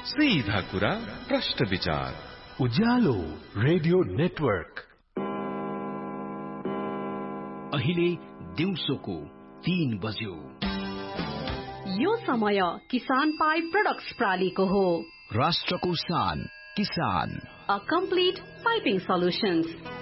सीधा कुरा प्रश्न विचार उज्यालो रेडियो नेटवर्क। अहिले दिउँसोको 3 बज्यो। यो समय किसान पाइप प्रोडक्ट्स प्रालीको हो। राष्ट्रको शान किसान। A complete piping solutions.